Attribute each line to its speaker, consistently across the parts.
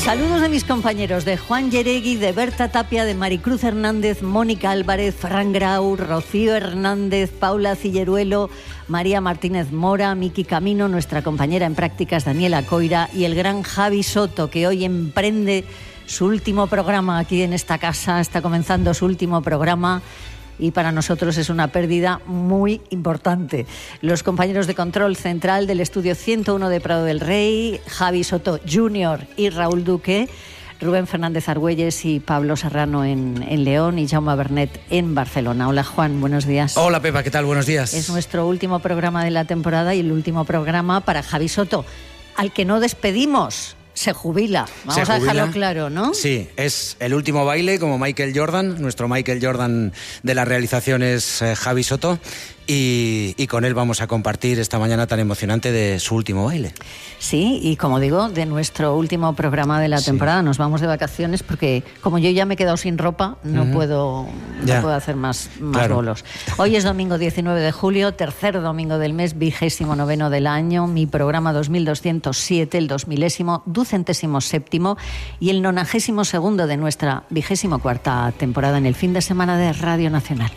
Speaker 1: Saludos de mis compañeros, de Juan Yeregui, de Berta Tapia, de Maricruz Hernández, Mónica Álvarez, Fran Grau, Rocío Hernández, Paula Cilleruelo, María Martínez Mora, Miki Camino, nuestra compañera en prácticas Daniela Coira y el gran Javi Soto, que hoy emprende su último programa aquí en esta casa, está comenzando su último programa. Y para nosotros es una pérdida muy importante. Los compañeros de control central del estudio 101 de Prado del Rey, Javi Soto Jr. y Raúl Duque, Rubén Fernández Argüelles y Pablo Serrano en León y Jaume Bernet en Barcelona. Hola Juan, buenos días.
Speaker 2: Hola Pepa, ¿qué tal? Buenos días.
Speaker 1: Es nuestro último programa de la temporada y el último programa para Javi Soto, al que no despedimos. Se jubila, vamos a dejarlo claro, ¿no?
Speaker 2: Sí, es el último baile como Michael Jordan, nuestro Michael Jordan de la realización es Javi Soto y con él vamos a compartir esta mañana tan emocionante de su último baile. Sí, y como digo, de nuestro último programa de la temporada. Nos vamos de vacaciones porque como yo ya me he quedado sin ropa, no puedo hacer más bolos. Hoy es domingo 19 de julio, tercer domingo del mes, 29º del año, mi programa 2207, el 2000º, 207º y el 92º de nuestra 24ª temporada en el fin de semana de Radio Nacional.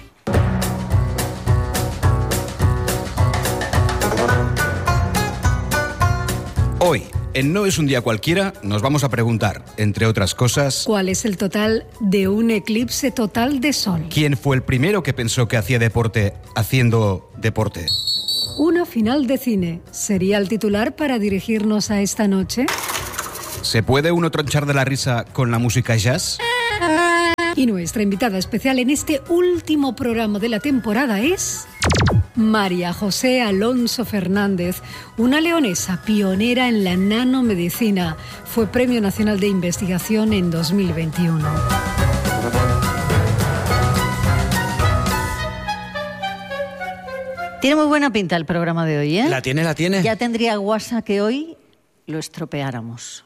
Speaker 3: Hoy, en No es un día cualquiera, nos vamos a preguntar, entre otras cosas...
Speaker 4: ¿Cuál es el total de un eclipse total de sol?
Speaker 3: ¿Quién fue el primero que pensó que hacía deporte haciendo deporte?
Speaker 4: Una final de cine. ¿Sería el titular para dirigirnos a esta noche?
Speaker 3: ¿Se puede uno tronchar de la risa con la música jazz?
Speaker 4: Y nuestra invitada especial en este último programa de la temporada es... María José Alonso Fernández, una leonesa pionera en la nanomedicina. Fue Premio Nacional de Investigación en 2021.
Speaker 1: Tiene muy buena pinta el programa de hoy, ¿eh?
Speaker 2: La tiene.
Speaker 1: Ya tendría guasa que hoy lo estropeáramos.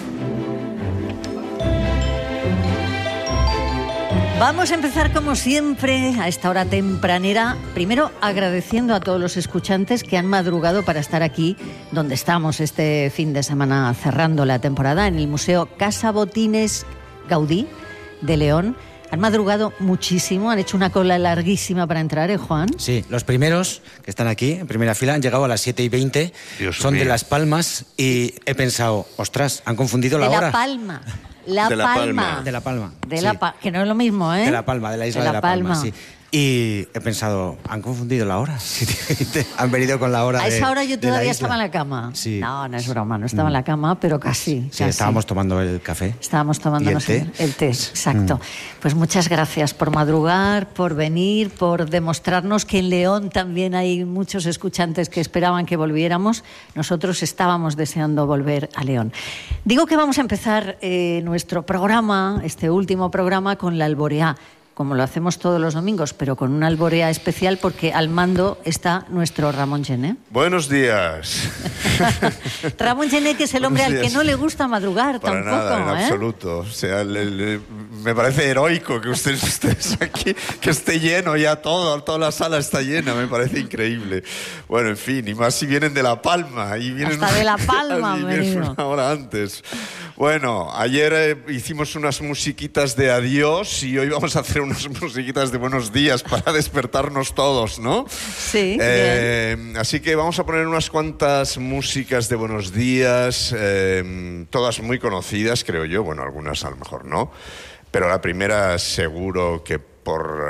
Speaker 1: Vamos a empezar como siempre a esta hora tempranera, primero agradeciendo a todos los escuchantes que han madrugado para estar aquí donde estamos este fin de semana cerrando la temporada, en el Museo Casa Botines Gaudí de León. Han madrugado muchísimo, han hecho una cola larguísima para entrar, ¿eh, Juan?
Speaker 2: Sí, los primeros que están aquí en primera fila han llegado a las 7:20, son de Las Palmas y he pensado, ostras, han confundido la hora.
Speaker 1: De La Palma. De La Palma. Que no es lo mismo, ¿eh?
Speaker 2: De La Palma, de la isla de La Palma, sí. Y he pensado, han confundido la hora. Han venido con la hora de...
Speaker 1: A esa hora yo todavía estaba en la cama.
Speaker 2: Sí.
Speaker 1: No es broma, no estaba en la cama, pero casi.
Speaker 2: Sí, estábamos tomando el café.
Speaker 1: Estábamos tomándonos el té, exacto. Pues muchas gracias por madrugar, por venir, por demostrarnos que en León también hay muchos escuchantes que esperaban que volviéramos. Nosotros estábamos deseando volver a León. Digo que vamos a empezar nuestro programa, este último programa, con la alboreá, como lo hacemos todos los domingos, pero con una alborea especial porque al mando está nuestro Ramón Gené.
Speaker 5: Buenos días.
Speaker 1: Ramón Gené, que es el hombre al que no le gusta madrugar
Speaker 5: para
Speaker 1: tampoco.
Speaker 5: Nada, en absoluto. O sea, me parece heroico que ustedes estéis aquí, que esté lleno ya toda la sala está llena, me parece increíble. Bueno, en fin, y más si vienen de La Palma. Y vienen
Speaker 1: hasta de La Palma,
Speaker 5: y vienen una hora antes. Bueno, ayer hicimos unas musiquitas de adiós y hoy vamos a hacer unas musiquitas de buenos días para despertarnos todos, ¿no?
Speaker 1: Sí, bien.
Speaker 5: Así que vamos a poner unas cuantas músicas de buenos días, todas muy conocidas, creo yo, bueno, algunas a lo mejor no, pero la primera seguro que por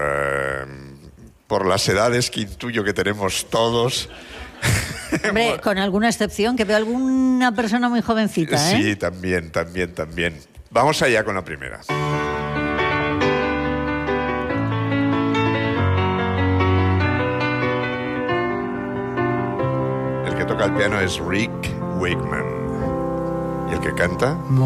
Speaker 5: las edades que intuyo que tenemos todos...
Speaker 1: Hombre, con alguna excepción, que veo alguna persona muy jovencita, ¿eh?
Speaker 5: Sí, también. Vamos allá con la primera. El que toca el piano es Rick Wakeman. ¿Y el que canta?